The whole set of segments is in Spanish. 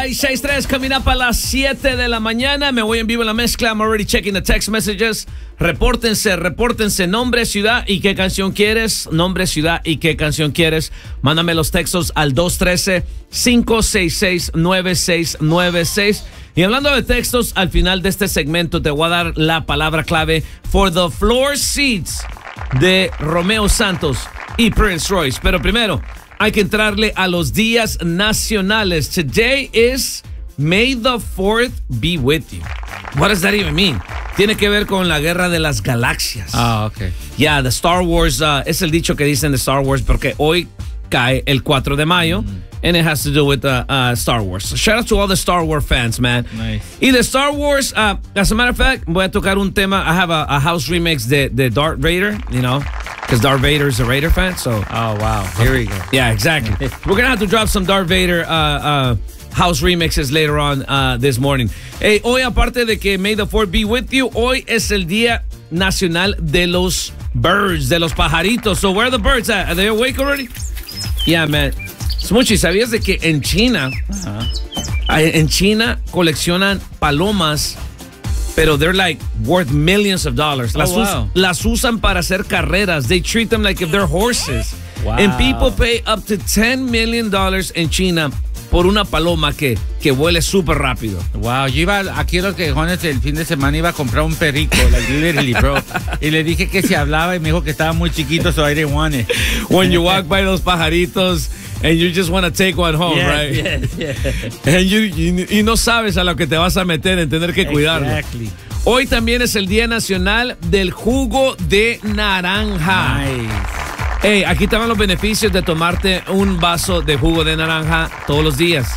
96.3, coming up a las 7 de la mañana. Me voy en vivo en la mezcla. I'm already checking the text messages. Repórtense. Nombre, ciudad y qué canción quieres. Nombre, ciudad y qué canción quieres. Mándame los textos al 213-566-9696. Y hablando de textos, al final de este segmento te voy a dar la palabra clave for the floor seats de Romeo Santos y Prince Royce. Pero primero, hay que entrarle a los días nacionales. Today is May the 4th be with you. What does that even mean? Tiene que ver con la guerra de las galaxias. Okay. Yeah, the Star Wars, es el dicho que dicen de Star Wars porque hoy cae el 4 de mayo. And it has to do with Star Wars. So shout out to all the Star Wars fans, man. Nice. Y de Star Wars, as a matter of fact, voy a tocar un tema. I have a house remix de Darth Vader, you know, because Darth Vader is a Raider fan. So, oh, wow. Here we go. Yeah, exactly. We're going to have to drop some Darth Vader house remixes later on this morning. Hey, hoy, aparte de que May the 4th be with you, hoy es el Día Nacional de los Birds, de los pajaritos. So, where are the birds at? Are they awake already? Yeah, man. Smoochy, ¿sabías de que en China, en China coleccionan palomas, pero they're like worth millions of dollars? Las usan para hacer carreras. They treat them like if they're horses. Wow. And people pay up to $10 million en China por una paloma que vuele súper rápido. Wow, yo iba aquí a los quejones el fin de semana, iba a comprar un perrico, like literally, bro. Y le dije que se hablaba y me dijo que estaba muy chiquito, so I didn't want it. When you walk by those pajaritos and you just want to take one home, yes, right? Yes. And y no sabes a lo que te vas a meter en tener que cuidarlo. Exactly. Hoy también es el Día Nacional del Jugo de Naranja. Nice. Hey, aquí estaban los beneficios de tomarte un vaso de jugo de naranja todos los días.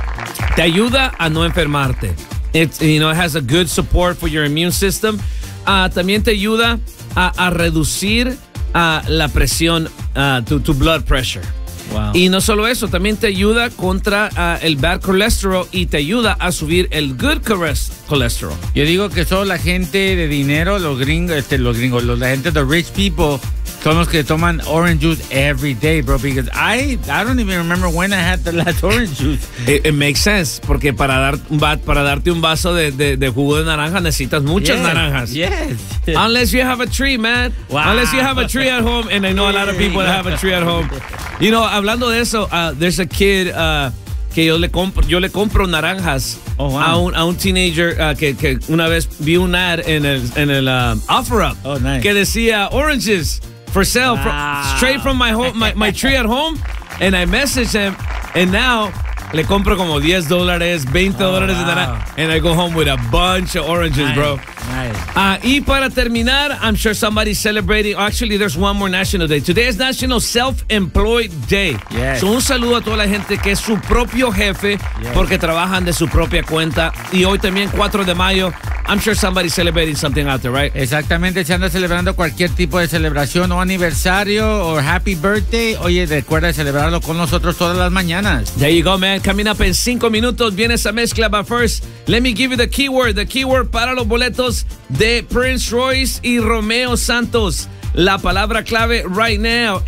Te ayuda a no enfermarte. It has a good support for your immune system. También te ayuda a reducir la presión, tu blood pressure. Wow. Y no solo eso, también te ayuda contra el bad cholesterol y te ayuda a subir el good cholesterol. Yo digo que solo la gente de dinero, la gente, the rich people, son los que toman orange juice every day, bro, because I don't even remember when I had the last orange juice. It makes sense, porque para darte un vaso de jugo de naranja necesitas muchas naranjas. Yes. Unless you have a tree, man. Wow. Unless you have a tree at home, and I know a lot of people that have a tree at home. You know, hablando de eso, there's a kid que yo le compro naranjas a un teenager que una vez vi un ad en el OfferUp que decía oranges for sale straight from my home, my tree at home, and I messaged him, and now le compro como $10, $20 de naranja, and I go home with a bunch of oranges, bro. Nice. Y para terminar, I'm sure somebody's celebrating. Actually, there's one more national day. Today is National Self-Employed Day. Yes. So, un saludo a toda la gente que es su propio jefe porque trabajan de su propia cuenta. Y hoy también, 4 de mayo, I'm sure somebody's celebrating something out there, right? Exactamente, se anda celebrando cualquier tipo de celebración o aniversario o happy birthday. Oye, recuerda celebrarlo con nosotros todas las mañanas. There you go, man. Coming up en 5 minutos viene esa mezcla. But first, let me give you the keyword. The keyword para los boletos de Prince Royce y Romeo Santos. La palabra clave right now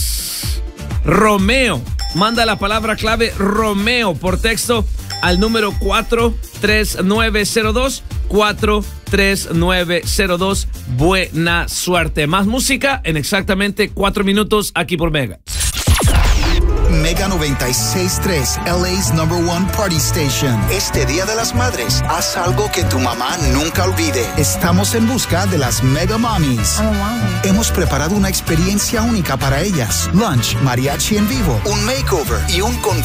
es Romeo. Manda la palabra clave Romeo por texto al número 43902. 43902. Buena suerte. Más música en exactamente 4 minutos aquí por Mega. Mega 96.3, LA's #1 party station. Este Día de las Madres, haz algo que tu mamá nunca olvide. Estamos en busca de las Mega Mommies. Hemos preparado una experiencia única para ellas. Lunch, mariachi en vivo, un makeover y un